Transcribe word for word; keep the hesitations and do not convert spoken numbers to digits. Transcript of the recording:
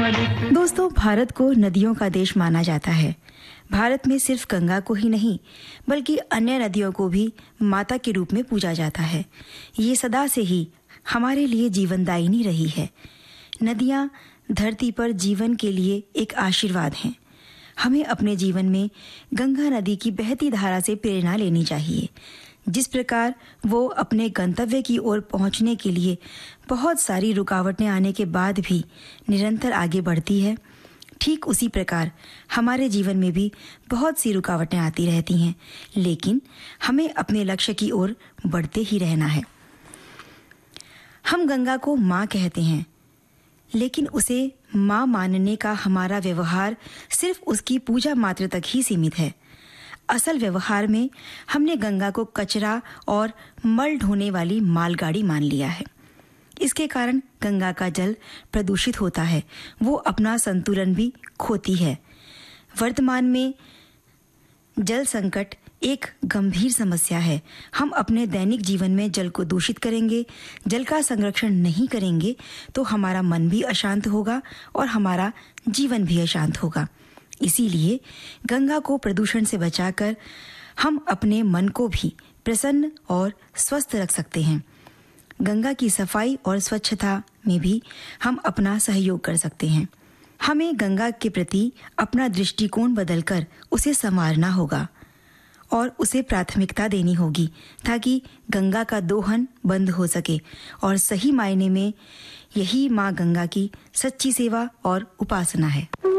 दोस्तों, भारत को नदियों का देश माना जाता है। भारत में सिर्फ गंगा को ही नहीं बल्कि अन्य नदियों को भी माता के रूप में पूजा जाता है। ये सदा से ही हमारे लिए जीवनदायिनी रही है। नदियाँ धरती पर जीवन के लिए एक आशीर्वाद हैं। हमें अपने जीवन में गंगा नदी की बहती धारा से प्रेरणा लेनी चाहिए। जिस प्रकार वो अपने गंतव्य की ओर पहुंचने के लिए बहुत सारी रुकावटें आने के बाद भी निरंतर आगे बढ़ती है, ठीक उसी प्रकार हमारे जीवन में भी बहुत सी रुकावटें आती रहती हैं, लेकिन हमें अपने लक्ष्य की ओर बढ़ते ही रहना है। हम गंगा को माँ कहते हैं, लेकिन उसे माँ मानने का हमारा व्यवहार सिर्फ उसकी पूजा मात्र तक ही सीमित है। असल व्यवहार में हमने गंगा को कचरा और मल ढोने वाली मालगाड़ी मान लिया है। इसके कारण गंगा का जल प्रदूषित होता है, वो अपना संतुलन भी खोती है। वर्तमान में जल संकट एक गंभीर समस्या है। हम अपने दैनिक जीवन में जल को दूषित करेंगे, जल का संरक्षण नहीं करेंगे तो हमारा मन भी अशांत होगा और हमारा जीवन भी अशांत होगा। इसीलिए गंगा को प्रदूषण से बचाकर हम अपने मन को भी प्रसन्न और स्वस्थ रख सकते हैं। गंगा की सफाई और स्वच्छता में भी हम अपना सहयोग कर सकते हैं। हमें गंगा के प्रति अपना दृष्टिकोण बदलकर उसे संवारना होगा और उसे प्राथमिकता देनी होगी, ताकि गंगा का दोहन बंद हो सके और सही मायने में यही माँ गंगा की सच्ची सेवा और उपासना है।